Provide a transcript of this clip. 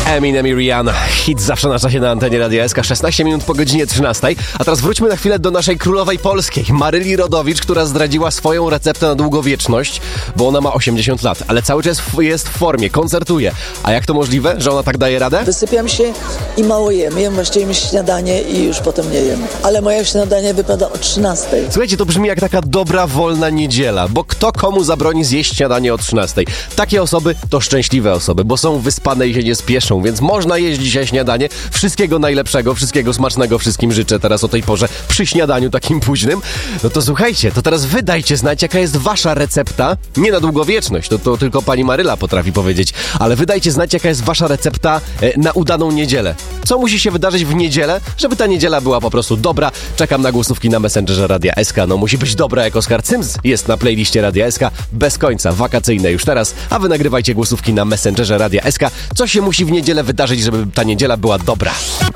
Eminem i Rihanna. Hit zawsze na czasie na antenie Radia SK, 16 minut po godzinie 13. A teraz wróćmy na chwilę do naszej królowej polskiej, Maryli Rodowicz, która zdradziła swoją receptę na długowieczność, bo ona ma 80 lat, ale cały czas jest w formie, koncertuje. A jak to możliwe, że ona tak daje radę? Wysypiam się i mało jem. Jem właściwie śniadanie i już potem nie jem. Ale moje śniadanie wypada o 13. Słuchajcie, to brzmi jak taka dobra, wolna niedziela, bo kto komu zabroni zjeść śniadanie o 13? Takie osoby to szczęśliwe osoby, bo są wyspane i się nie spieszą, więc można jeść dzisiaj śniadanie. Wszystkiego najlepszego, wszystkiego smacznego wszystkim życzę teraz o tej porze przy śniadaniu takim późnym. No to słuchajcie, to teraz wy dajcie znać, jaka jest wasza recepta, nie na długowieczność, to tylko pani Maryla potrafi powiedzieć, ale wy dajcie znać, jaka jest wasza recepta na udaną niedzielę. Co musi się wydarzyć w niedzielę, żeby ta niedziela była po prostu dobra? Czekam na głosówki na Messengerze Radia SK. No musi być dobra jak Oskar Cyms jest na playliście Radia SK bez końca, wakacyjne już teraz, a wy nagrywajcie głosówki na Messengerze Radia SK. Co się musi w niedzielę wydarzyć, żeby ta niedziela była dobra?